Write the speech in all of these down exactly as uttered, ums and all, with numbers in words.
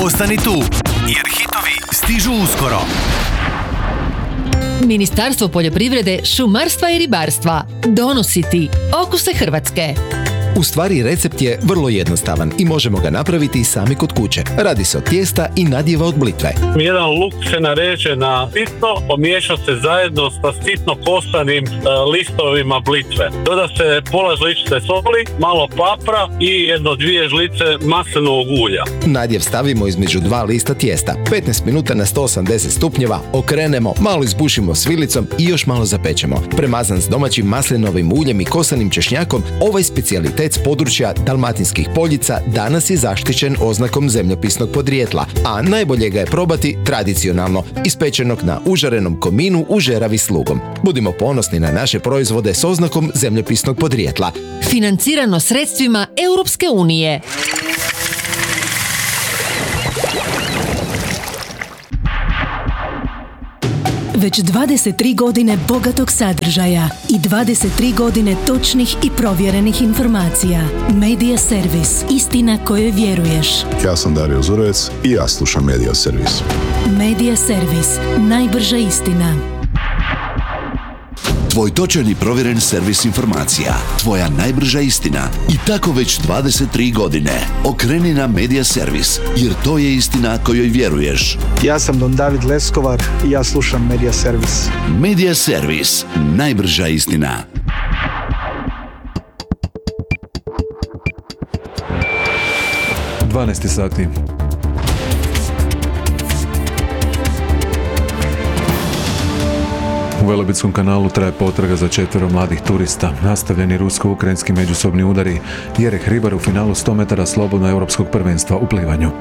Ostani tu, jer hitovi stižu uskoro. Ministarstvo poljoprivrede, šumarstva i ribarstva donosi ti okuse Hrvatske. U stvari recept je vrlo jednostavan i možemo ga napraviti sami kod kuće. Radi se od tijesta i nadjeva od blitve. Jedan luk se nareže na sitno, pomiješa se zajedno sa sitno kosanim e, listovima blitve. Doda se pola žličice soli, malo papra i jedno dvije žlice maslinovog ulja. Nadjev stavimo između dva lista tijesta. petnaest minuta na sto osamdeset stupnjeva, okrenemo, malo izbušimo svilicom i još malo zapečemo. Premazan s domaćim maslinovim uljem i kosanim češnjakom, ovaj specijalitet s područja Dalmatinskih poljica danas je zaštićen oznakom zemljopisnog podrijetla, a najbolje ga je probati tradicionalno, ispečenog na užarenom kominu u žeravi s lugom. Budimo ponosni na naše proizvode s oznakom zemljopisnog podrijetla. Financirano sredstvima Europske unije. Već dvadeset tri godine bogatog sadržaja i dvadeset tri godine točnih i provjerenih informacija. Media Servis. Istina kojoj vjeruješ. Ja sam Dario Zurovec i ja slušam Media Servis. Media Servis. Najbrža istina. Tvoj točan i provjeren servis informacija. Tvoja najbrža istina. I tako već dvadeset tri godine. Okreni na Media Servis, jer to je istina kojoj vjeruješ. Ja sam Don David Leskovar i ja slušam Media Servis. Media Servis. Najbrža istina. dvanaest sati. U Velebitskom kanalu traje potraga za četvero mladih turista. Nastavljeni rusko-ukrajinski međusobni udari. Jereh Hribar u finalu sto metara slobodno europskog prvenstva u plivanju.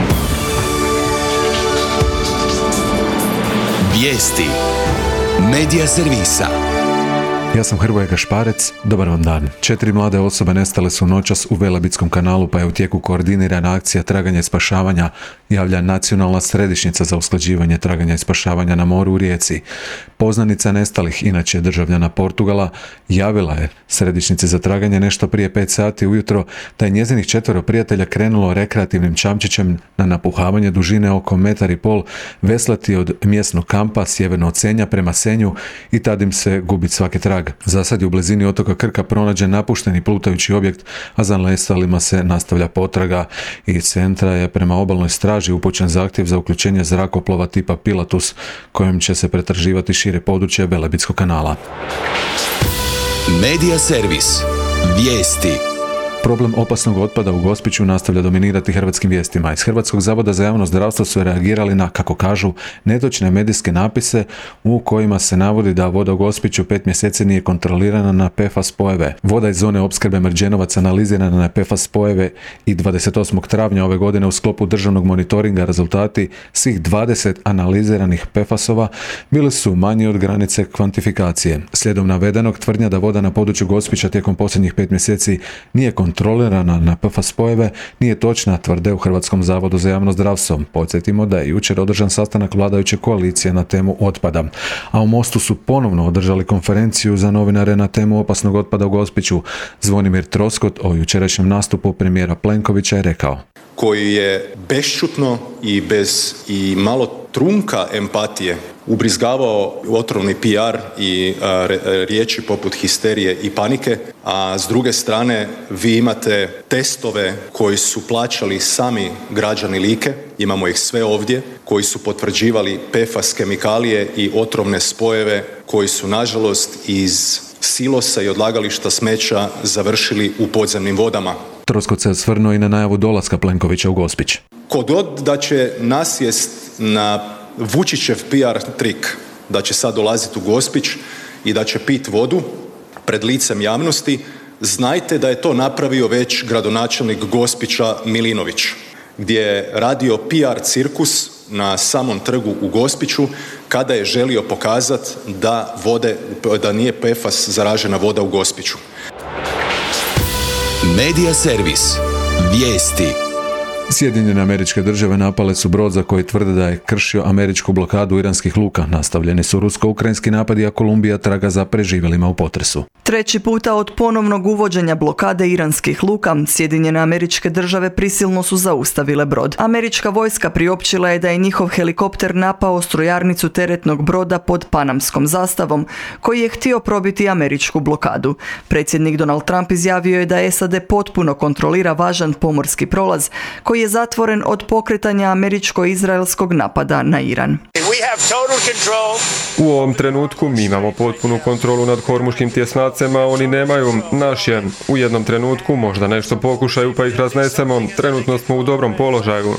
Vijesti Media Servisa. Ja sam Hrvoje Gašparec, dobar vam dan. Četiri mlade osobe nestale su noćas u Velebitskom kanalu, pa je u tijeku koordinirana akcija traganja i spašavanja, javlja Nacionalna središnjica za usklađivanje traganja i spašavanja na moru u Rijeci. Poznanica nestalih, inače državljana Portugala, javila je središnjici za traganje nešto prije pet sati ujutro da je njezinih četvero prijatelja krenulo rekreativnim čamčićem na napuhavanje dužine oko metar i pol veslati od mjesnog kampa sjeverno od Senja prema Senju i tad im se gubi svaki trag. Za sad je u blizini otoka Krka pronađen napušteni plutajući objekt, a za nestalima se nastavlja potraga. Iz centra je prema obalnoj straži upućen zahtjev za uključenje zrakoplova tipa Pilatus, kojim će se pretraživati šire područje Velebitskog kanala. Media Servis. Vijesti. Problem opasnog otpada u Gospiću nastavlja dominirati hrvatskim vijestima. Iz Hrvatskog zavoda za javno zdravstvo su reagirali na, kako kažu, netočne medijske napise u kojima se navodi da voda u Gospiću pet mjeseci nije kontrolirana na P F A S spojeve. Voda iz zone opskrbe Mrđenovac analizirana na P F A S spojeve i dvadeset osmog travnja ove godine u sklopu državnog monitoringa rezultati svih dvadeset analiziranih P F A S-ova bili su manji od granice kvantifikacije. Slijedom navedenog, tvrdnja da voda na području Gospića tijekom posljednjih pet mjeseci nije kontrolirana kontrolirana na P F A S spojeve nije točna, tvrde u Hrvatskom zavodu za javno zdravstvo. Podsjetimo da je jučer održan sastanak vladajuće koalicije na temu otpada. A u Mostu su ponovno održali konferenciju za novinare na temu opasnog otpada u Gospiću. Zvonimir Troskot o jučerašnjem nastupu premijera Plenkovića je rekao: koji je bešćutno i bez i malo trunka empatije ubrizgavao otrovni P R i a, re, riječi poput histerije i panike, a s druge strane vi imate testove koji su plaćali sami građani Like, imamo ih sve ovdje, koji su potvrđivali P F A S kemikalije i otrovne spojeve koji su nažalost iz silosa i odlagališta smeća završili u podzemnim vodama. Troskot se osvrnuo i na najavu dolaska Plenkovića u Gospić. Ko god da će nasjest na Vučićev P R trik, da će sad dolaziti u Gospić i da će pit vodu pred licem javnosti, znajte da je to napravio već gradonačelnik Gospića Milinović, gdje je radio P R cirkus na samom trgu u Gospiću kada je želio pokazati da, vode, da nije P F A S zaražena voda u Gospiću. Media Servis. Vijesti. Sjedinjene Američke Države napale su brod za koji tvrde da je kršio američku blokadu iranskih luka. Nastavljeni su rusko-ukrajinski napadi, a Kolumbija traga za preživjelima u potresu. Treći puta od ponovnog uvođenja blokade iranskih luka, Sjedinjene Američke Države prisilno su zaustavile brod. Američka vojska priopćila je da je njihov helikopter napao strojarnicu teretnog broda pod panamskom zastavom, koji je htio probiti američku blokadu. Predsjednik Donald Trump izjavio je da S A D potpuno kontrolira važan pomorski prolaz, koji je zatvoren od pokretanja američko-izraelskog napada na Iran. U ovom trenutku mi imamo potpunu kontrolu nad hormuškim tjesnacima, oni nemaju, naš je. U jednom trenutku možda nešto pokušaju pa ih raznesemo, trenutno smo u dobrom položaju.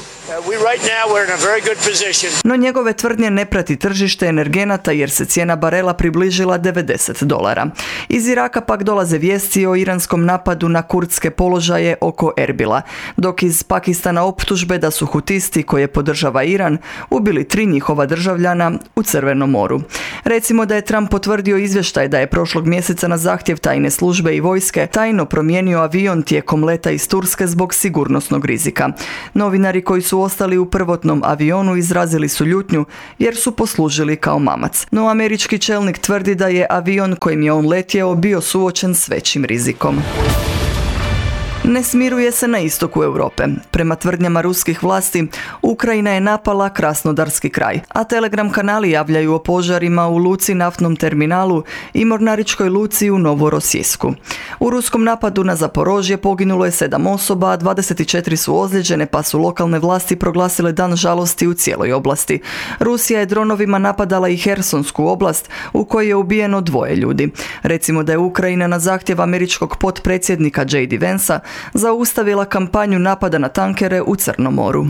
No njegove tvrdnje ne prati tržište energenata jer se cijena barela približila devedeset dolara. Iz Iraka pak dolaze vijesti o iranskom napadu na kurdske položaje oko Erbila, dok iz Pakistana optužbe da su hutisti koje podržava Iran ubili tri njihova državljana u Crvenom moru. Recimo da je Trump potvrdio izvještaj da je prošlog mjeseca na zahtjev tajne službe i vojske tajno promijenio avion tijekom leta iz Turske zbog sigurnosnog rizika. Novinari koji su ostali u prvotnom avionu izrazili su ljutnju jer su poslužili kao mamac. No američki čelnik tvrdi da je avion kojim je on letjeo bio suočen s većim rizikom. Ne smiruje se na istoku Europe. Prema tvrdnjama ruskih vlasti, Ukrajina je napala Krasnodarski kraj, a Telegram kanali javljaju o požarima u luci naftnom terminalu i mornaričkoj luci u Novorosijsku. U ruskom napadu na Zaporožje poginulo je sedam osoba, a dvadeset četiri su ozlijeđene, pa su lokalne vlasti proglasile dan žalosti u cijeloj oblasti. Rusija je dronovima napadala i Hersonsku oblast, u kojoj je ubijeno dvoje ljudi. Recimo da je Ukrajina na zahtjev američkog potpredsjednika J D Vansa zaustavila kampanju napada na tankere u Crnom moru.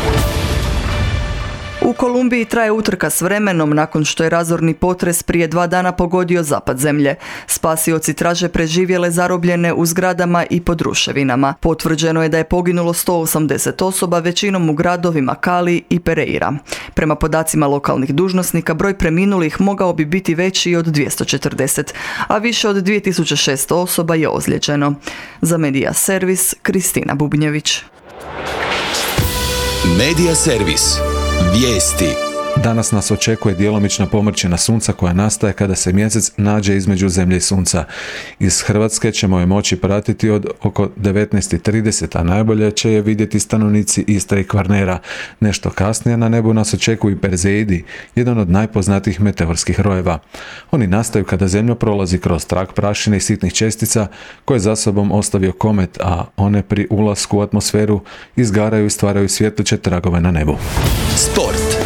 U Kolumbiji traje utrka s vremenom nakon što je razorni potres prije dva dana pogodio zapad zemlje. Spasioci traže preživjele zarobljene u zgradama i pod ruševinama. Potvrđeno je da je poginulo sto osamdeset osoba, većinom u gradovima Cali i Pereira. Prema podacima lokalnih dužnosnika, broj preminulih mogao bi biti veći od dvjesto četrdeset, a više od dvije tisuće šesto osoba je ozlijeđeno. Za Medija Servis, Kristina Bubnjević. Medija Servis. Vijesti. Danas nas očekuje djelomična pomrčina sunca koja nastaje kada se mjesec nađe između zemlje i sunca. Iz Hrvatske ćemo je moći pratiti od oko devetnaest i trideset, a najbolje će je vidjeti stanovnici Istre i Kvarnera. Nešto kasnije na nebu nas očekuju i Perzeidi, jedan od najpoznatijih meteorskih rojeva. Oni nastaju kada zemlja prolazi kroz trak prašine i sitnih čestica koje za sobom ostavio komet, a one pri ulasku u atmosferu izgaraju i stvaraju svjetleće tragove na nebu. Sport.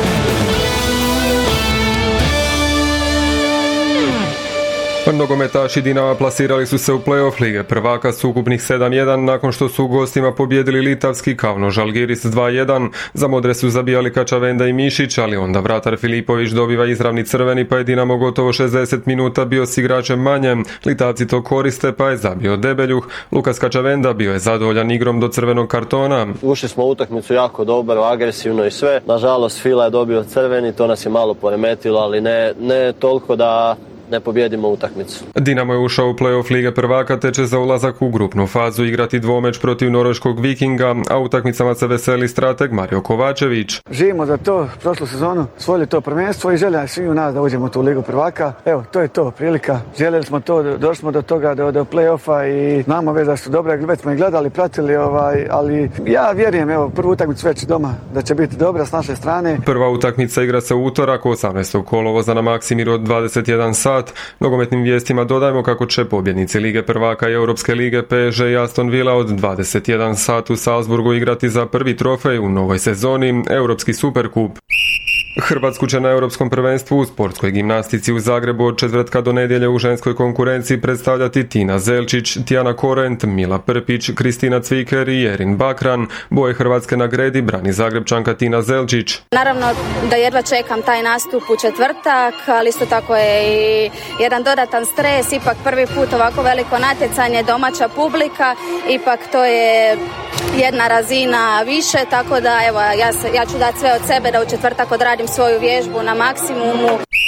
Nogometaši Dinama plasirali su se u play-off lige prvaka s ukupnih sedam jedan nakon što su u gostima pobijedili litavski Kauno Žalgiris dva jedan. Za modre su zabijali Kačavenda i Mišić, ali onda vratar Filipović dobiva izravni crveni, pa je Dinamo gotovo šezdeset minuta bio s igračem manje. Litavci to koriste, pa je zabio Debeljuh. Lukas Kačavenda bio je zadovoljan igrom do crvenog kartona. Ušli smo u utakmicu jako dobro, agresivno i sve. Nažalost, Fila je dobio crveni, to nas je malo poremetilo, ali ne, ne toliko da ne pobjedimo utakmicu. Dinamo je ušao u play-off lige prvaka te će za ulazak u grupnu fazu igrati dvomeč protiv norveškog Vikinga, a utakmicama se veseli strateg Mario Kovačević. Živimo za to, prošlu sezonu svojili to prvenstvo i želja svi u nas da uđemo u tu ligu prvaka. Evo, to je to, prilika. Željeli smo to, došli smo do toga, do, do play-offa i znamo već da su dobre, već smo ih gledali, pratili, ovaj, ali ja vjerujem, evo, prvu utakmicu već doma, da će biti dobra s naše strane. Prva utakmica igra se u utorak, osamnaestog kolovoza na Maksimiru od dvadeset jedan sat. Nogometnim vijestima dodajemo kako će pobjednici Lige prvaka i Europske lige P S G i Aston Villa od dvadeset jedan sat u Salzburgu igrati za prvi trofej u novoj sezoni, Europski superkup. Hrvatsku će na Europskom prvenstvu u sportskoj gimnastici u Zagrebu od četvrtka do nedjelje u ženskoj konkurenciji predstavljati Tina Zelčić, Tijana Korent, Mila Prpić, Kristina Cviker i Jerin Bakran. Boje Hrvatske na gredi brani Zagrebčanka Tina Zelčić. Naravno da jedva čekam taj nastup u četvrtak, ali isto tako je i jedan dodatan stres, ipak prvi put ovako veliko natjecanje, domaća publika, ipak to je jedna razina više, tako da evo, ja, se, ja ću dati sve od sebe da u četvrtak odradim svoju vježbu na maksimumu.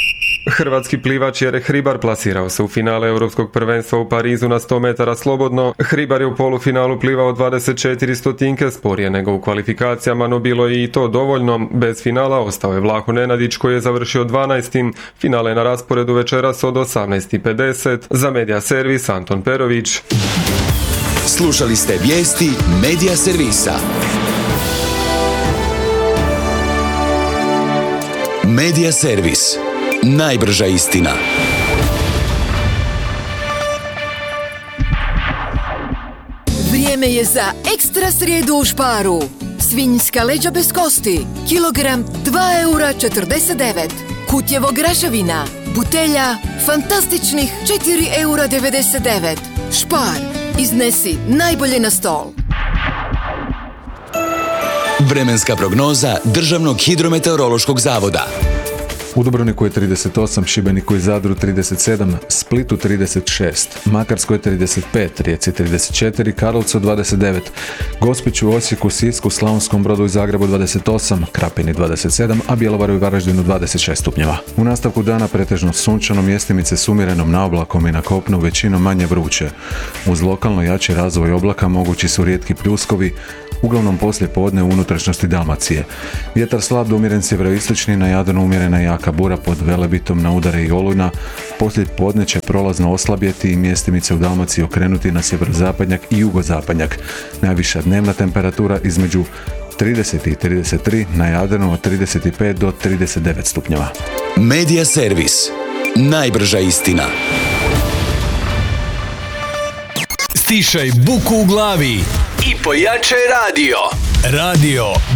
Hrvatski plivač Jereh Hribar plasirao se u finale Europskog prvenstva u Parizu na sto metara slobodno. Hribar je u polufinalu plivao dvadeset četiri stotinke sporije nego u kvalifikacijama, no bilo je i to dovoljno. Bez finala ostao je Vlaho Nenadić koji je završio dvanaestim. Finale je na rasporedu večeras od osamnaest i pedeset. Za Medija Servis Anton Perović. Slušali ste vijesti Medija Servisa. Medija Servis. Najbrža istina. Vrijeme je za ekstra srijedu u Sparu. Svinjska leđa bez kosti. Kilogram dva eura četrdeset devet. Kutjevo graševina. Butelja fantastičnih četiri eura devedeset devet. Spar. Iznesi najbolje na stol. Vremenska prognoza Državnog hidrometeorološkog zavoda. U Dubrovniku je trideset osam, Šibeniku i Zadru trideset sedam, Splitu trideset šest, Makarskoj trideset pet, Rijeci trideset četiri, Karlovcu dvadeset devet, Gospiću, Osijeku, Sisku, Slavonskom Brodu i Zagrebu dvadeset osam, Krapini dvadeset sedam, a Bjelovaru i Varaždinu dvadeset šest stupnjeva. U nastavku dana pretežno sunčano, mjestimice s umjerenom naoblakom i na kopnu većinom manje vruće. Uz lokalno jači razvoj oblaka mogući su rijetki pljuskovi, uglavnom poslije podne u unutrašnjosti Dalmacije. Vjetar slab do umjeren sjeveroistočni, na Jadranu umjerena jaka bura pod Velebitom na udare i olujna. Poslije podne će prolazno oslabjeti i mjestimice u Dalmaciji okrenuti na sjeverozapadnjak i jugozapadnjak. Najviša dnevna temperatura između trideset i trideset tri, na Jadranu od trideset pet do trideset devet stupnjeva. Medija Servis. Najbrža istina. Stišaj buku u glavi i pojačaj radio. Radio